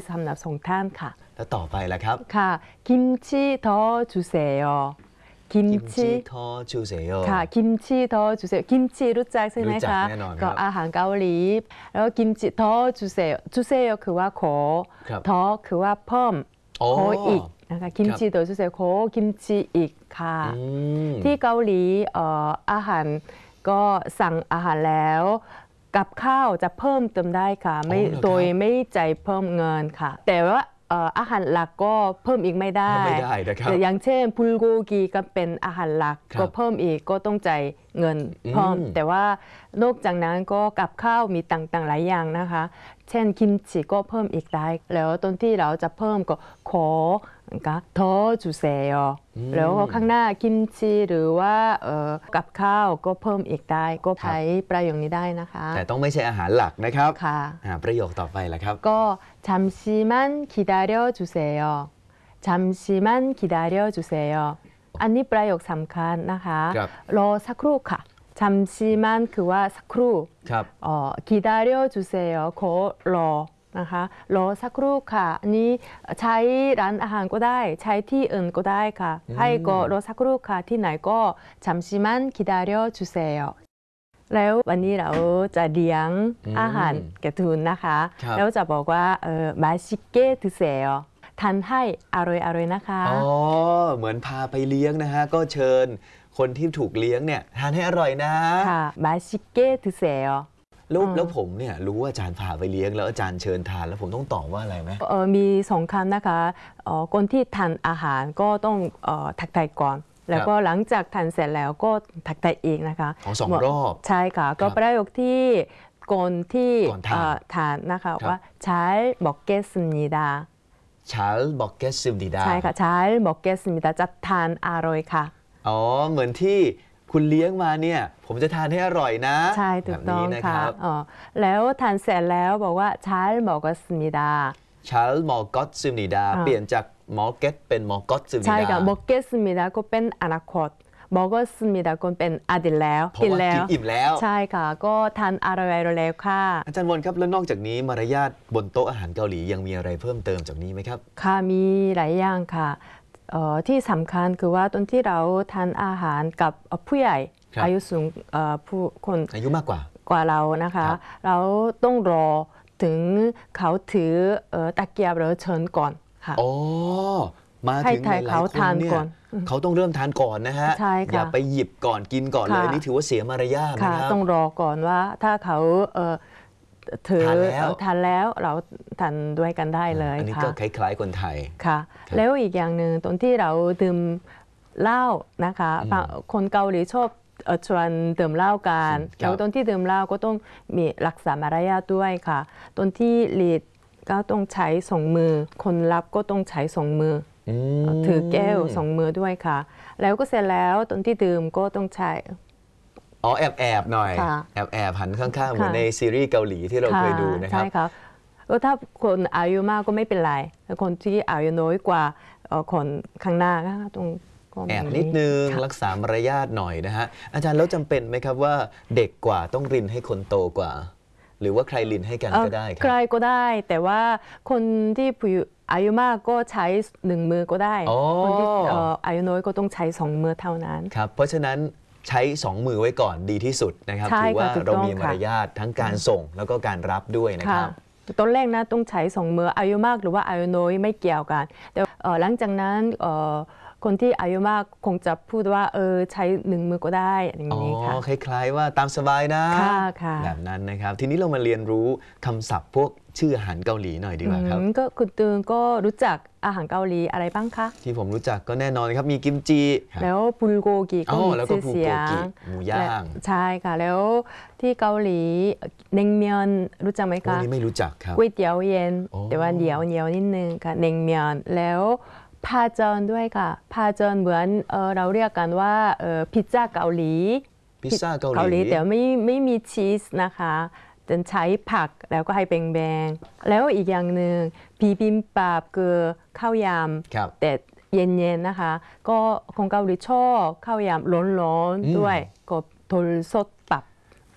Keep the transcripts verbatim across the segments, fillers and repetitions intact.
สำหรับสองท่านค่ะแล้วต่อไปล่ะครับค่ะกิมจิทอจูเซโยกิมจิทอจูเซโยค่ะกิมจิทอจูเซโยกิมจิรู้จักใช่ไหมคะก็อาหารเกาหลีแล้วกิมจิทอจูเซโยจูเซโยคือว่าขอทอคือว่าเพิ่มขออีกนะคะกิมจิทอจูเซโยขอกิมจิอีกค่ะที่เกาหลีอาหารก็สั่งอาหารแล้วกับข้าวจะเพิ่มเติมได้ค่ะไม่โดยไม่ใจเพิ่มเงินค่ะแต่ว่าอาหารหลักก็เพิ่มอีกไม่ได้แต่อย่างเช่นพุลโกกีก็เป็นอาหารหลักก็เพิ่มอีกก็ต้องจ่ายเงินเพิ่มแต่ว่านอกจากนั้นก็กับข้าวมีต่างๆหลายอย่างนะคะเช่นกิมจิก็เพิ่มอีกได้แล้วตอนที่เราจะเพิ่มก็ขอทอจูเซโยแล้วข้างหน้ากิมจิหรือว่ากับข้าวก็เพิ่มอีกได้ก็ใช้ประโยคนี้ได้นะคะแต่ต้องไม่ใช่อาหารหลักนะครับค่ะประโยคต่อไปล่ะครับก็잠시만기다려주세요 잠시만기다려주세요อันนี้ประโยคสำคัญนะคะรอสักครู่ค่ะ잠시만คือว่าสักครู่기다려주세요ขอรอนะคะรอสักครู่ค่ะอันนี้ใช้ร้านอาหารก็ได้ใช้ที่อื่นก็ได้ค่ะให้ก็รอสักครู่ค่ะที่ไหนก็잠시만기다려주세요แล้ววันนี้เราจะเลี้ยงอาหารกระทุนนะคะแล้วจะบอกว่าเออมาชิเกะทุเซโยทานให้อร่อยอร่อยนะคะอ๋อเหมือนพาไปเลี้ยงนะฮะก็เชิญคนที่ถูกเลี้ยงเนี่ยทานให้อร่อยนะค่ะมาชิเกะทุเซโยแล้วแล้วผมเนี่ยรู้ว่าอาจารย์พาไปเลี้ยงแล้วอาจารย์เชิญทานแล้วผมต้องตอบว่าอะไรไหมเออมีสองคำนะคะเออคนที่ทานอาหารก็ต้องเออทักทายก่อนแล้วก็หลังจากทานเสร็จแล้วก็ทักทายอีกนะคะของสองรอบใช่ค่ะก็ประโยคที่ก่อนที่ทานนะคะว่า잘 먹겠습니다 잘 먹겠습니다 ใช่ค่ะ잘 먹겠습니다จะทานอร่อยค่ะอ๋อเหมือนที่คุณเลี้ยงมาเนี่ยผมจะทานให้อร่อยนะใช่ถูกต้องค่ะอ๋อแล้วทานเสร็จแล้วบอกว่า잘 먹었습니다 잘 먹었습니다เปลี่ยนจากมอเก็ตเป็นมอก็ตซึมิดาใช่ค่ะมอเก็ตซึมิดาก็เป็นอนาคตมอก็ซึมิดาก็เป็นอดีตแล้วกินแล้วอิ่มแล้วใช่ค่ะก็ทานอร่อยๆแล้วค่ะอาจารย์วนครับแล้วนอกจากนี้มารยาทบนโต๊ะอาหารเกาหลียังมีอะไรเพิ่มเติมจากนี้ไหมครับค่ะมีหลายอย่างค่ะที่สำคัญคือว่าตอนที่เราทานอาหารกับผู้ใหญ่อายุสูงผู้คนอายุมากกว่ากว่าเรานะคะเราต้องรอถึงเขาถือตะเกียบหรือเชิญก่อนอ๋อมาถึงหลายคนเนี่ยเขาต้องเริ่มทานก่อนนะฮะอย่าไปหยิบก่อนกินก่อนเลยนี่ถือว่าเสียมารยาทนะครับต้องรอก่อนว่าถ้าเขาถือทานแล้วเราทานด้วยกันได้เลยอันนี้ก็คล้ายๆคนไทยค่ะแล้วอีกอย่างหนึ่งตอนที่เราดื่มเหล้านะคะคนเกาหลีชอบชวนดื่มเหล้ากันแล้วตอนที่ดื่มเหล้าก็ต้องมีรักษามารยาทด้วยค่ะตอนที่ลีดก็ต้องใช้สองมือคนรับก็ต้องใช้สองมือถือแก้วสองมือด้วยค่ะแล้วก็เสร็จแล้วตอนที่ดื่มก็ต้องใช้อ๋อแอบแอบหน่อยแอบแอบหันข้างๆเหมือนในซีรีส์เกาหลีที่เราเคยดูนะครับใช่ค่ะแล้วถ้าคนอายุมากก็ไม่เป็นไรแต่คนที่อายุน้อยกว่าคนข้างหน้าก็ต้องแอบนิดนึงรักษามารยาทหน่อยนะฮะอาจารย์แล้วจำเป็นไหมครับว่าเด็กกว่าต้องรินให้คนโตกว่าหรือว่าใครรินให้กันก็ได้ครับใครก็ได้แต่ว่าคนที่อายุมากก็ใช้หนึ่งมือก็ได้คนที่อายุน้อยก็ต้องใช้สองมือเท่านั้นครับเพราะฉะนั้นใช้สองมือไว้ก่อนดีที่สุดนะครับถือว่าเรามีมารยาททั้งการส่งแล้วก็การรับด้วยนะครับตอนแรกนะต้องใช้สองมืออายุมากหรือว่าอายุน้อยไม่เกี่ยวกันแต่หลังจากนั้นคนที่อายุมากคงจะพูดว่าเออใช้หนึ่งมือก็ได้อย่างนี้ค่ะอ๋อคล้ายๆว่าตามสบายนะแบบนั้นนะครับทีนี้เรามาเรียนรู้คำศัพท์พวกชื่ออาหารเกาหลีหน่อยดีกว่าครับก็คุณตือนก็รู้จักอาหารเกาหลีอะไรบ้างคะที่ผมรู้จักก็แน่นอนครับมีกิมจิแล้วบุลโกกิก็มีชื่อเสียงหมูย่างใช่ค่ะแล้วที่เกาหลีเนงเมียนรู้จักไหมคะนี่ไม่รู้จักครับก๋วยเตี๋ยวเย็นแต่ว่าเหนียวเหนียวนิดนึงค่ะเนงเมียนแล้วพาจอนด้วยค่ะพาจอนเหมือนเออเราเรียกกันว่าเออพิซซ่าเกาหลีพิซซ่าเกาหลีแต่ไม่ไม่มีชีสนะคะจะใช้ผักแล้วก็ให้แบงๆแล้วอีกอย่างหนึ่งบิบิมบับคือข้าวยำแต่เย็นๆนะคะก็คนเกาหลีชอบข้าวยำร้อนๆด้วยก็โทลซดปับ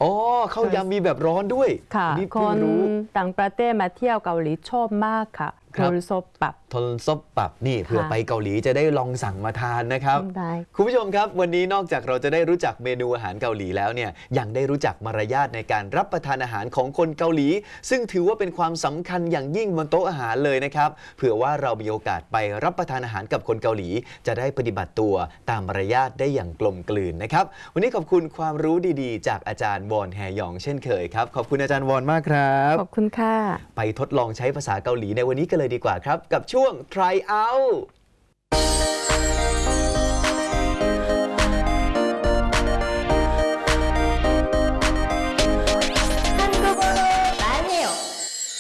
อ๋อข้าวยำมีแบบร้อนด้วยค่ะคนต่างประเทศมาเที่ยวเกาหลีชอบมากค่ะทนซบปับทนซบปับนี่เผื่อไปเกาหลีจะได้ลองสั่งมาทานนะครับคุณผู้ชมครับวันนี้นอกจากเราจะได้รู้จักเมนูอาหารเกาหลีแล้วเนี่ยยังได้รู้จักมารยาทในการรับประทานอาหารของคนเกาหลีซึ่งถือว่าเป็นความสำคัญอย่างยิ่งบนโต๊ะอาหารเลยนะครับเผื่อว่าเรามีโอกาสไปรับประทานอาหารกับคนเกาหลีจะได้ปฏิบัติตัวตามมารยาทได้อย่างกลมกลืนนะครับวันนี้ขอบคุณความรู้ดีๆจากอาจารย์วอนแฮยองเช่นเคยครับขอบคุณอาจารย์วอนมากครับขอบคุณค่ะไปทดลองใช้ภาษาเกาหลีในวันนี้กันเลยดีกว่าครับกับช่วง try out